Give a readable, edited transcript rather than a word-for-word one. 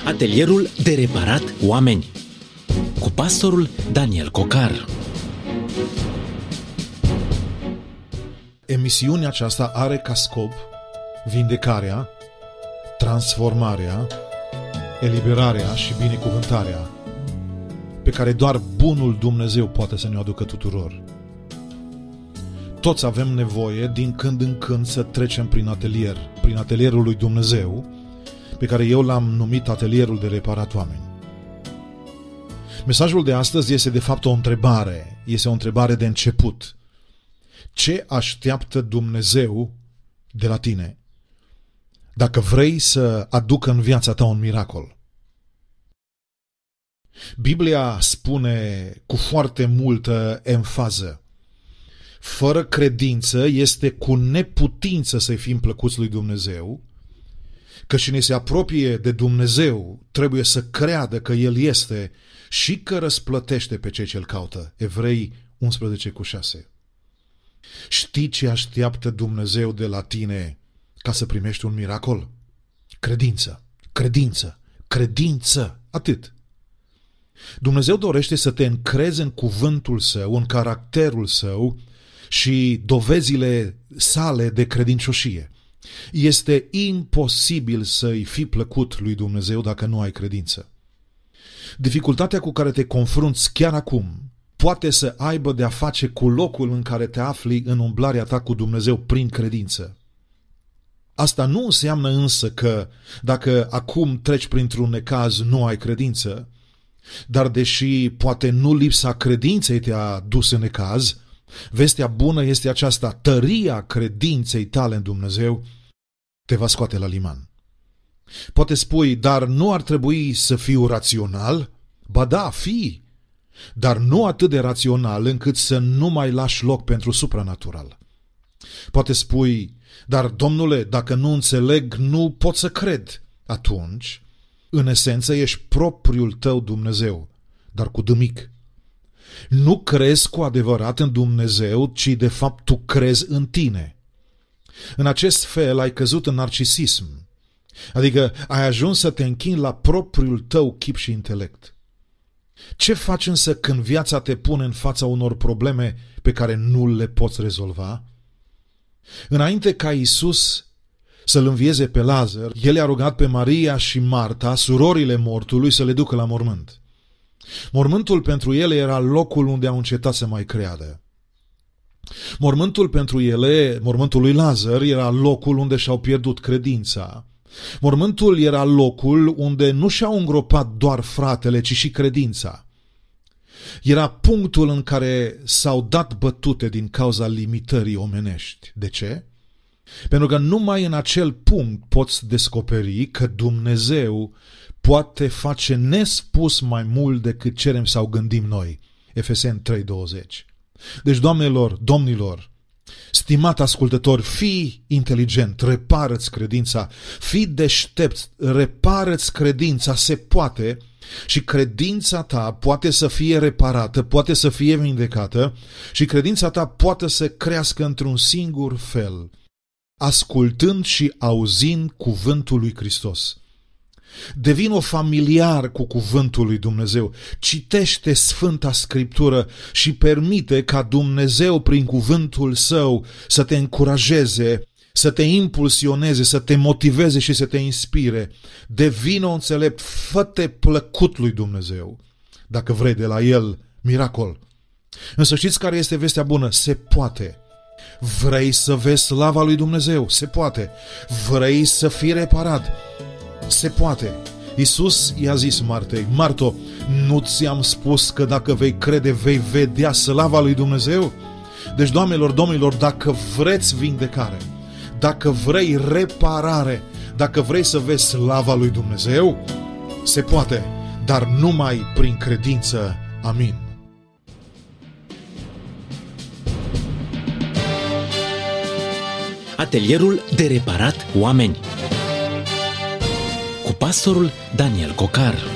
Atelierul de reparat oameni cu pastorul Daniel Cocar. Emisiunea aceasta are ca scop vindecarea, transformarea, eliberarea și binecuvântarea pe care doar bunul Dumnezeu poate să ne aducă tuturor. Toți avem nevoie din când în când să trecem prin atelierul lui Dumnezeu, pe care eu l-am numit atelierul de reparat oameni. Mesajul de astăzi este de fapt o întrebare, este o întrebare de început. Ce așteaptă Dumnezeu de la tine dacă vrei să aducă în viața ta un miracol? Biblia spune cu foarte multă emfază: fără credință este cu neputință să-i fim plăcuți lui Dumnezeu, că cine se apropie de Dumnezeu trebuie să creadă că El este și că răsplătește pe cei ce-L caută. Evrei 11:6. Știi ce așteaptă Dumnezeu de la tine ca să primești un miracol? Credință, credință, credință, atât. Dumnezeu dorește să te încrezi în cuvântul Său, în caracterul Său și dovezile sale de credincioșie. Este imposibil să-i fii plăcut lui Dumnezeu dacă nu ai credință. Dificultatea cu care te confrunți chiar acum poate să aibă de-a face cu locul în care te afli în umblarea ta cu Dumnezeu prin credință. Asta nu înseamnă însă că dacă acum treci printr-un necaz nu ai credință, dar deși poate nu lipsa credinței te-a dus în necaz, vestea bună este aceasta: tăria credinței tale în Dumnezeu te va scoate la liman. Poate spui, dar nu ar trebui să fiu rațional? Ba da, fii, dar nu atât de rațional încât să nu mai lași loc pentru supranatural. Poate spui, dar domnule, dacă nu înțeleg, nu pot să cred. Atunci, în esență, ești propriul tău Dumnezeu, dar cu D mic. Nu crezi cu adevărat în Dumnezeu, ci de fapt tu crezi în tine. În acest fel ai căzut în narcisism, adică ai ajuns să te închini la propriul tău chip și intelect. Ce faci însă când viața te pune în fața unor probleme pe care nu le poți rezolva? Înainte ca Iisus să-l învieze pe Lazar, el i-a rugat pe Maria și Marta, surorile mortului, să le ducă la mormânt. Mormântul pentru ele era locul unde au încetat să mai creadă. Mormântul pentru ele, mormântul lui Lazar, era locul unde și-au pierdut credința. Mormântul era locul unde nu și-au îngropat doar fratele, ci și credința. Era punctul în care s-au dat bătute din cauza limitării omenești. De ce? Pentru că numai în acel punct poți descoperi că Dumnezeu poate face nespus mai mult decât cerem sau gândim noi. Efeseni 3:20. Deci, doamnelor, domnilor, stimat ascultător, fii inteligent, repară-ți credința, fii deștept, repară-ți credința, se poate, și credința ta poate să fie reparată, poate să fie vindecată și credința ta poate să crească într-un singur fel, ascultând și auzind cuvântul lui Hristos. Devină familiar cu cuvântul lui Dumnezeu, citește Sfânta Scriptură și permite ca Dumnezeu prin cuvântul Său să te încurajeze, să te impulsioneze, să te motiveze și să te inspire. Devină înțelept, fă-te plăcut lui Dumnezeu dacă vrei de la El miracol. Însă știți care este vestea bună? Se poate. Vrei să vezi slava lui Dumnezeu? Se poate. Vrei să fii reparat? Se poate. Iisus i-a zis Martei: Marto, nu ți-am spus că dacă vei crede vei vedea slava lui Dumnezeu? Deci, doamnelor, domnilor, dacă vreți vindecare, dacă vrei reparare, dacă vrei să vezi slava lui Dumnezeu, se poate, dar numai prin credință. Amin. Atelierul de reparat oameni cu pastorul Daniel Cocar.